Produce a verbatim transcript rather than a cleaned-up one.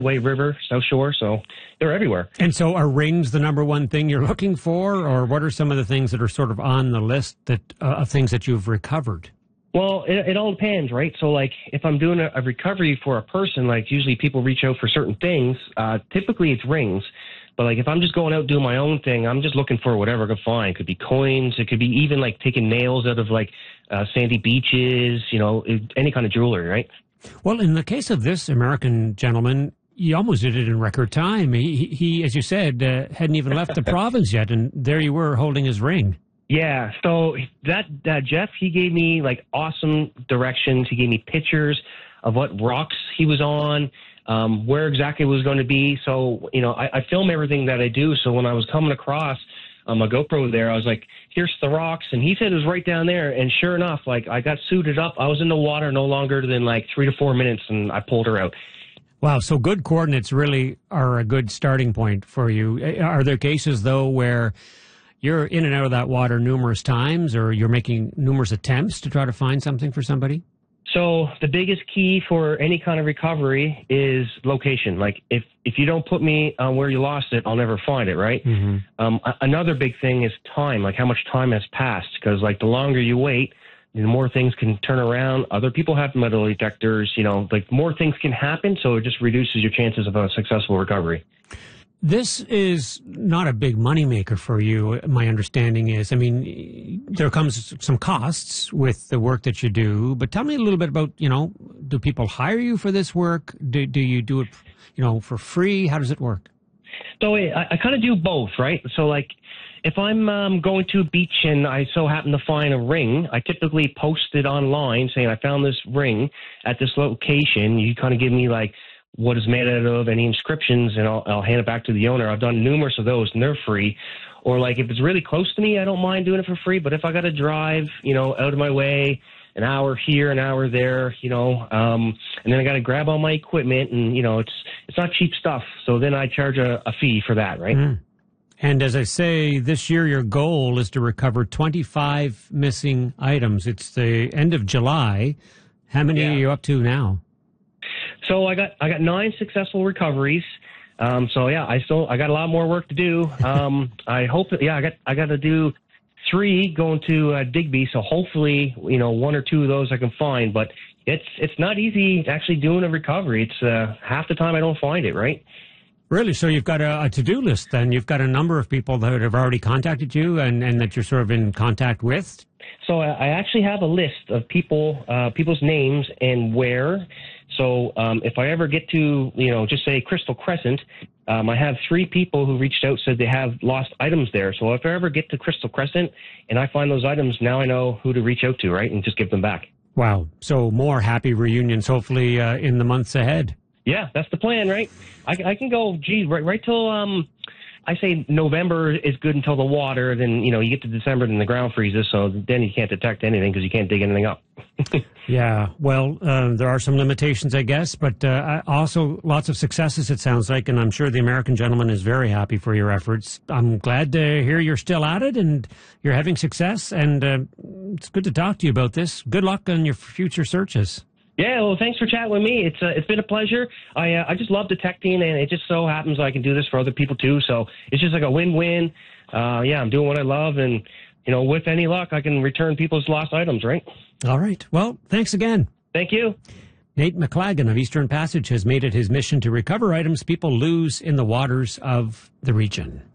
Way River, South Shore, so they're everywhere. And so are rings the number one thing you're looking for, or what are some of the things that are sort of on the list that uh, of things that you've recovered? Well, it, it all depends, right? So, like, if I'm doing a, a recovery for a person, like, usually people reach out for certain things. Uh, typically, it's rings. But, like, if I'm just going out doing my own thing, I'm just looking for whatever I can find. It could be coins. It could be even, like, taking nails out of, like, uh, sandy beaches, you know, any kind of jewelry, right? Well, in the case of this American gentleman, you almost did it in record time. He, he as you said, uh, hadn't even left the province yet, and there you were holding his ring. Yeah, so that uh, Jeff, he gave me like awesome directions. He gave me pictures of what rocks he was on, um, where exactly it was going to be. So, you know, I, I film everything that I do. So when I was coming across um, my GoPro there, I was like, here's the rocks. And he said it was right down there. And sure enough, like I got suited up. I was in the water no longer than like three to four minutes, and I pulled her out. Wow, so good coordinates really are a good starting point for you. Are there cases, though, where you're in and out of that water numerous times, or you're making numerous attempts to try to find something for somebody? So the biggest key for any kind of recovery is location. Like if, if you don't put me on where you lost it, I'll never find it, right? Mm-hmm. Um, a- another big thing is time, like how much time has passed. Because like the longer you wait, the more things can turn around. Other people have metal detectors, you know, like more things can happen. So it just reduces your chances of a successful recovery. This is not a big moneymaker for you, my understanding is. I mean, there comes some costs with the work that you do, but tell me a little bit about, you know, do people hire you for this work? Do, do you do it, you know, for free? How does it work? So I, I kind of do both, right? So like if I'm um, going to a beach and I so happen to find a ring, I typically post it online saying I found this ring at this location. You kind of give me like what is made out of, any inscriptions, and I'll, I'll hand it back to the owner. I've done numerous of those, and they're free. Or, like, if it's really close to me, I don't mind doing it for free. But if I got to drive, you know, out of my way, an hour here, an hour there, you know, um, and then I got to grab all my equipment, and, you know, it's it's not cheap stuff. So then I charge a, a fee for that, right? Mm. And as I say, this year your goal is to recover twenty-five missing items. It's the end of July. How many Yeah. are you up to now? So I got I got nine successful recoveries. Um, so yeah, I still I got a lot more work to do. Um, I hope that, yeah I got I got to do three going to uh, Digby. So hopefully you know one or two of those I can find. But it's it's not easy actually doing a recovery. It's uh, half the time I don't find it. Right. Really? So you've got a, a to-do list then. You've got a number of people that have already contacted you and, and that you're sort of in contact with? So I, I actually have a list of people, uh, people's names and where. So um, if I ever get to, you know, just say Crystal Crescent, um, I have three people who reached out, said they have lost items there. So if I ever get to Crystal Crescent and I find those items, now I know who to reach out to, right, and just give them back. Wow. So more happy reunions, hopefully, uh, in the months ahead. Yeah, that's the plan, right? I, I can go, geez, right, right till um, I say November is good until the water. Then you know you get to December, then the ground freezes, so then you can't detect anything because you can't dig anything up. Yeah, well, uh, there are some limitations, I guess, but uh, also lots of successes. It sounds like, and I'm sure the American gentleman is very happy for your efforts. I'm glad to hear you're still at it and you're having success. And uh, it's good to talk to you about this. Good luck on your future searches. Yeah, well, thanks for chatting with me. It's uh, it's been a pleasure. I uh, I just love detecting, and it just so happens I can do this for other people too. So it's just like a win-win. Uh, yeah, I'm doing what I love, and you know, with any luck, I can return people's lost items. Right. All right. Well, thanks again. Thank you. Nate McLagan of Eastern Passage has made it his mission to recover items people lose in the waters of the region.